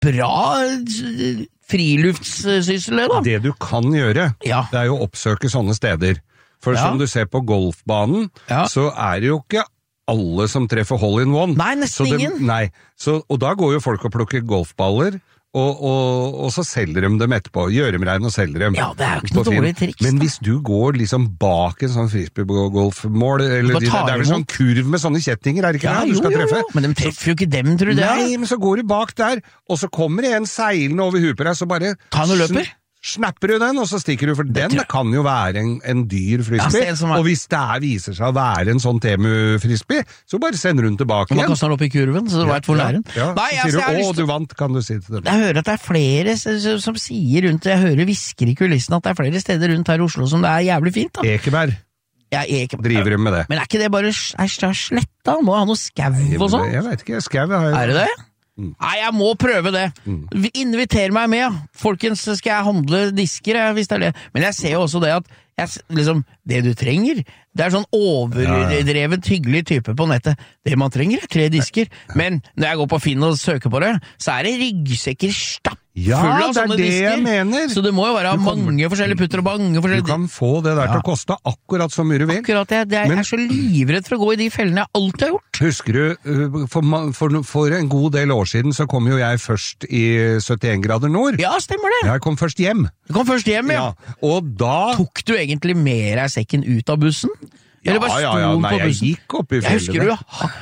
bra friluftssyssel, da. Det du kan gjøre, Ja. det jo å oppsøke sånne steder. For Ja. som du ser på golfbanen, Ja. så det jo ikke alle som treffer hole in one. Nei, nesten ingen. Nei, og da går jo folk og plukker golfballer, og så selger de dem etterpå, gjør dem rein og selger dem. Ja, det jo ikke noe dårlig triks. Men hvis du går liksom bak en sånn frisbee-golfmål, eller det vel sånn kurv med sånne kjettinger, det ikke det du skal treffe? Men de treffer jo ikke dem, tror du det? Nei, men så går du bak der, og så kommer det en seilende over huet på deg, så bare Ta noe løper. Snapper du den, og så stikker du, for den kan jo være en dyr frisbee, og hvis det viser seg å være en sånn temu-frisbee, så bare sender hun tilbake igjen. Man kaster den opp i kurven, så du vet hvor næren. Ja, Nei, så sier du, du vant, kan du si til dem. Jeg hører at det flere som sier rundt, jeg hører hvisker i kulissen at det flere steder rundt her i Oslo som det jævlig fint, da. Ekeberg. Ja, driver de med det. Men ikke det bare sletta? Må ha noe skau og sånn? Jeg vet ikke, skau har jeg. Det det? Nei, jeg må prøve det. Inviter meg med, folkens, skal jeg handle disker, hvis det det. Men jeg ser jo også det at det du trenger, det sånn overdrevet hyggelig type på nettet. Det man trenger 3 disker. Men når jeg går på Finn og søker på det, så det ryggsekker stapp. Ja, det det jeg mener. Så det må jo være mange forskjellige putter og mange forskjellige... Du kan få det der til å koste akkurat så mye du vil. Akkurat det. Jeg så livredd for å gå i de fellene jeg alltid har gjort. Husker du, for en god del år siden så kom jo jeg først i 71 grader nord. Ja, stemmer det. Jeg kom først hjem. Du kom først hjem, ja. Og da... Tok du egentlig mer av sekken ut av bussen? Ja, nei, jeg gikk opp i fjellet. Jeg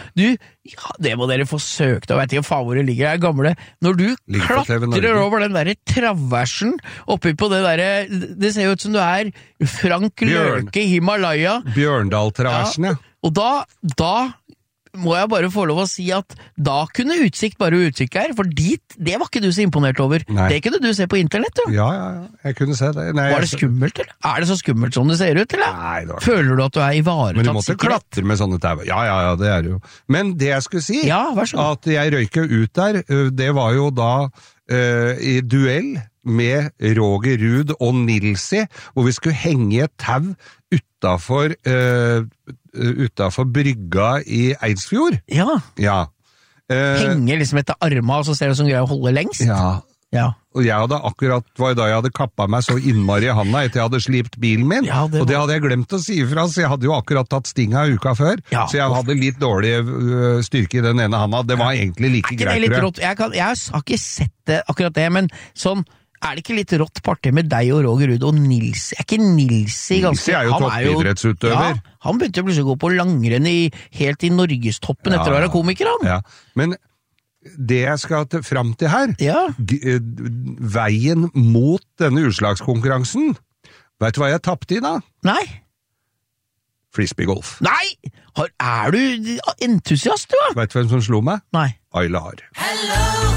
husker det må dere få søkt, og vet ikke faen hvor det ligger, det gamle. Når du klatrer over den der traversen oppi på det der, det ser jo ut som du Frank Løke i Himalaya. Bjørndal-traversen, ja. Og da må jeg bare få lov å si at da kunne utsikt bare utsikt her, for dit, det var ikke du så imponert over. Nei. Det kunne du se på internett, jo. Ja, jeg kunne se det. Nei, var det skummelt, eller? Det så skummelt som det ser ut, eller? Nei, det var... Føler du at du ivaretatt sikkerhet? Men du måtte klatre med sånne tau. Ja, det det jo. Men det jeg skulle si, at jeg røyke ut der, det var jo da i duell med Roger Ruud og Nilsi, hvor vi skulle henge et tau utenfor brygga i Eidsfjord. Ja. Henger liksom etter arma, og så ser det som greier å holde lengst? Ja. Og jeg hadde var da jeg hadde kappet meg så innmari i handa etter jeg hadde slipt bilen min, og det hadde jeg glemt å si ifra, så jeg hadde jo akkurat tatt stinga uka før, så jeg hadde litt dårlig styrke i den ene handa. Det var egentlig like greit, tror jeg. Jeg har ikke sett det, akkurat det, men sånn, det ikke litt rått parti med deg og Roger Ruud og Nilsi? Ikke Nilsi ganske... Nilsi jo toppidrettsutøver. Ja, han begynte plutselig å gå på langrenn helt i Norgestoppen etter å være komiker, han. Ja, men det jeg skal fram til her, veien mot denne utslagskonkurransen, vet du hva jeg tappte i da? Nei. Frisbeegolf. Nei! Du entusiast, du da? Vet du hvem som slo meg? Nei. Aylar. Hello!